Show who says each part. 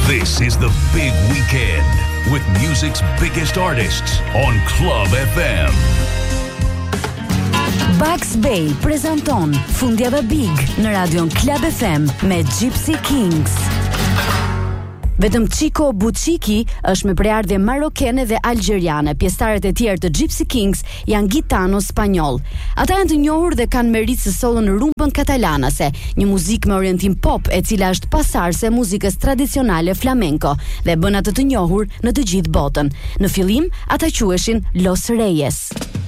Speaker 1: This is the big weekend with music's biggest artists on Club FM.
Speaker 2: Bugs Bay prezanton Fundjava Big në radion Club FM me Gypsy Kings. Vetëm Chico Buchiki është me preardhje marokene dhe algjeriane. Pjesëtarët e tjerë të Gypsy Kings janë gitano spanjoll. Ata janë të njohur dhe kanë meritë së sollën rumbën katalanase, një muzikë me orientim pop e cila është pasarse muzikës tradicionale flamenco dhe bën atë të njohur në të gjithë botën. Në fillim ata quheshin Los Reyes.